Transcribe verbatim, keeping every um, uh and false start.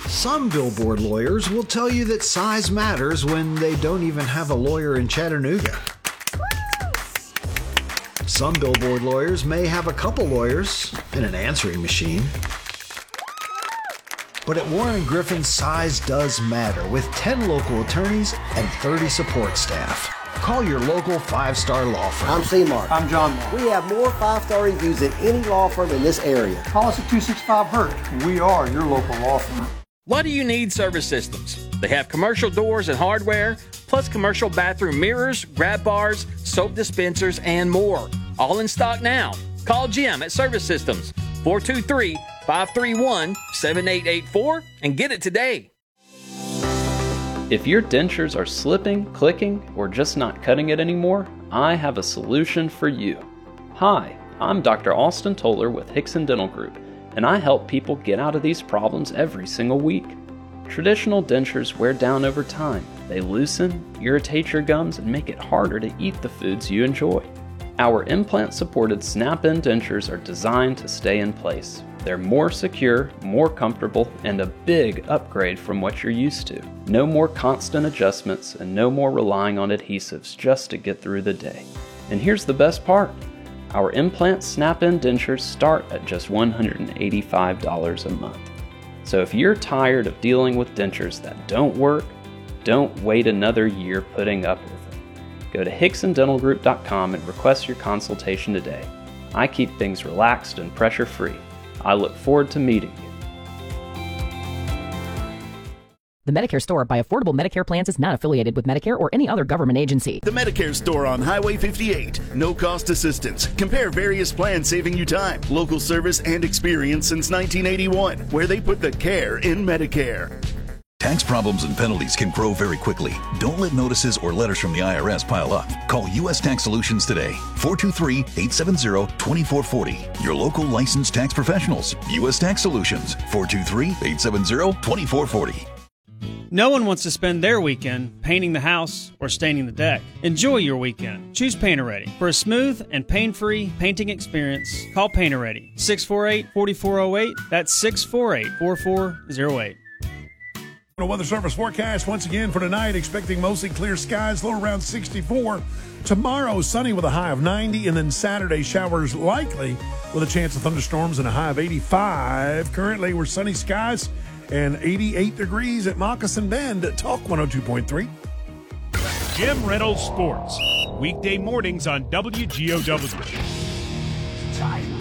Some billboard lawyers will tell you that size matters when they don't even have a lawyer in Chattanooga. Some billboard lawyers may have a couple lawyers and an answering machine. But at Warren Griffin, size does matter with ten local attorneys and thirty support staff. Call your local five-star law firm. I'm C-Mark. I'm John Mark. We have more five-star reviews than any law firm in this area. Call us at two six five Hurt. We are your local law firm. Why do you need Service Systems? They have commercial doors and hardware, plus commercial bathroom mirrors, grab bars, soap dispensers, and more. All in stock now. Call Jim at Service Systems, four two three, five three one, seven eight eight four, and get it today. If your dentures are slipping, clicking, or just not cutting it anymore, I have a solution for you. Hi, I'm Doctor Austin Toller with Hickson Dental Group, and I help people get out of these problems every single week. Traditional dentures wear down over time. They loosen, irritate your gums, and make it harder to eat the foods you enjoy. Our implant-supported snap-in dentures are designed to stay in place. They're more secure, more comfortable, and a big upgrade from what you're used to. No more constant adjustments and no more relying on adhesives just to get through the day. And here's the best part. Our implant snap-in dentures start at just one hundred eighty-five dollars a month. So if you're tired of dealing with dentures that don't work, don't wait another year putting up with them. Go to Hickson Dental Group dot com and request your consultation today. I keep things relaxed and pressure-free. I look forward to meeting you. The Medicare Store by Affordable Medicare Plans is not affiliated with Medicare or any other government agency. The Medicare Store on Highway fifty-eight. No cost assistance. Compare various plans saving you time, local service, and experience since nineteen eighty-one, where they put the care in Medicare. Tax problems and penalties can grow very quickly. Don't let notices or letters from the I R S pile up. Call U S Tax Solutions today, four two three, eight seven zero, two four four zero. Your local licensed tax professionals. U S Tax Solutions, four two three, eight seven zero, two four four zero. No one wants to spend their weekend painting the house or staining the deck. Enjoy your weekend. Choose Painter-Ready. For a smooth and pain-free painting experience, call Painter-Ready, six four eight, four four zero eight. That's six four eight, four four zero eight. A weather service forecast once again for tonight, expecting mostly clear skies, low around sixty-four. Tomorrow, sunny with a high of ninety, and then Saturday, showers likely with a chance of thunderstorms and a high of eighty-five. Currently, we're sunny skies and eighty-eight degrees at Moccasin Bend at Talk one oh two point three. Jim Reynolds Sports, weekday mornings on W G O W.